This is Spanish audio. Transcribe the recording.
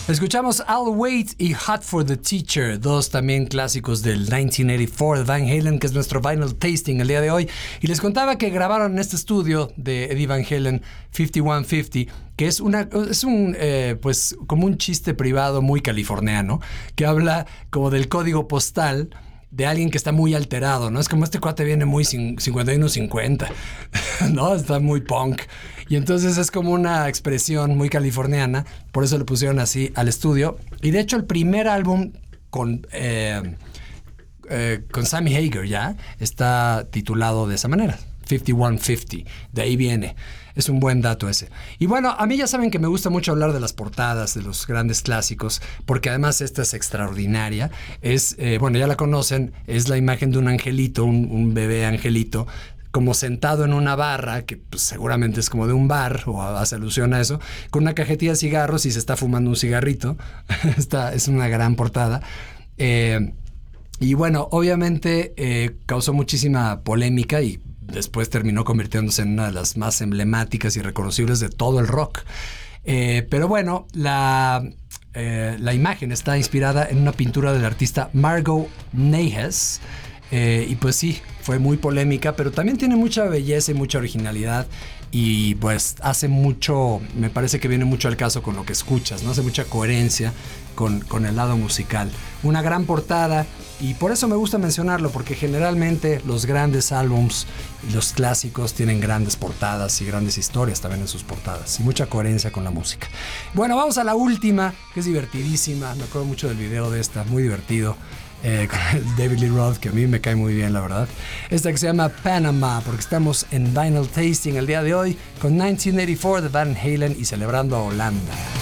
Escuchamos I'll Wait y Hot for the Teacher, dos también clásicos del 1984 de Van Halen, que es nuestro vinyl tasting el día de hoy. Y les contaba que grabaron en este estudio de Eddie Van Halen 5150, que es pues como un chiste privado muy californiano, que habla como del código postal de alguien que está muy alterado, ¿no? Es como este cuate viene muy 5150, ¿no? Está muy punk. Y entonces es como una expresión muy californiana, por eso le pusieron así al estudio. Y de hecho el primer álbum con Sammy Hagar ya está titulado de esa manera, 5150, de ahí viene. Es un buen dato ese. Y bueno, a mí ya saben que me gusta mucho hablar de las portadas, de los grandes clásicos, porque además esta es extraordinaria. Es, bueno, ya la conocen, es la imagen de un angelito, un bebé angelito, como sentado en una barra, que pues, seguramente es como de un bar, o hace alusión a eso, con una cajetilla de cigarros y se está fumando un cigarrito. Es una gran portada. Y bueno, obviamente causó muchísima polémica y después terminó convirtiéndose en una de las más emblemáticas y reconocibles de todo el rock. Pero bueno, la imagen está inspirada en una pintura del artista Margot Neijes. Y pues sí, fue muy polémica, pero también tiene mucha belleza y mucha originalidad. Y pues hace mucho, me parece que viene mucho al caso con lo que escuchas, ¿no? Hace mucha coherencia con el lado musical. Una gran portada, y por eso me gusta mencionarlo, porque generalmente los grandes álbums y los clásicos tienen grandes portadas y grandes historias también en sus portadas, y mucha coherencia con la música. Bueno, vamos a la última, que es divertidísima. Me acuerdo mucho del video de esta, muy divertido. Con el David Lee Roth, que a mí me cae muy bien, la verdad. Esta que se llama Panama, porque estamos en Vinyl Tasting el día de hoy con 1984 de Van Halen y celebrando a Holanda.